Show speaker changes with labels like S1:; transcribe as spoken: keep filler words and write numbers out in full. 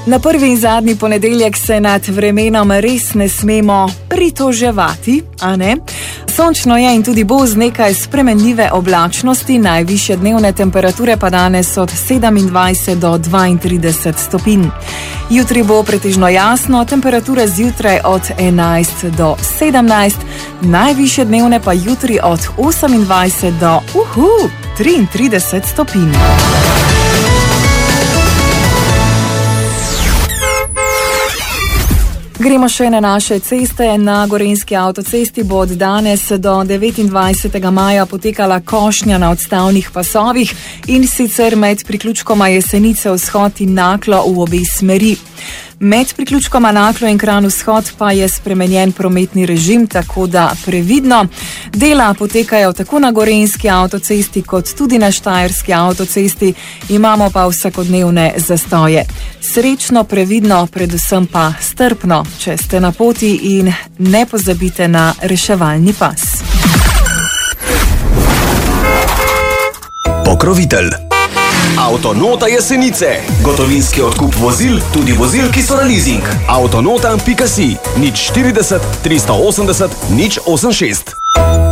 S1: Na prvi in zadnji ponedeljek se nad vremenom res ne smemo pritoževati, a ne? Sončno je in tudi bo z nekaj spremenljive oblačnosti, najvišje dnevne temperature pa danes od sedemindvajset do dvaintrideset stopinj. Jutri bo pretežno jasno, temperature zjutraj od enajst do sedemnajst, najvišje dnevne pa jutri od osemindvajset do uhu, triintrideset stopinj. Gremo še na naše ceste. Na Gorenjski avtocesti bo od danes do devetindvajsetega maja potekala košnja na odstavnih pasovih, in sicer med priključkoma Jesenice vzhod in Naklo v obe smeri. Med priključkoma Naklo in Kranj vzhod pa je spremenjen prometni režim, tako da previdno. Dela potekajo tako na Gorenjski avtocesti kot tudi na Štajerski avtocesti, imamo pa vsakodnevne zastoje. Srečno, previdno, predvsem pa strpno, če ste na poti, in ne pozabite na reševalni pas.
S2: Pokrovitelj Avtonota Jesenice. Gotovinski odkup vozil, tudi vozil, ki so na leasing. Avtonota pika si, nič štirideset, tristo osemdeset, nič osemdesiat šest.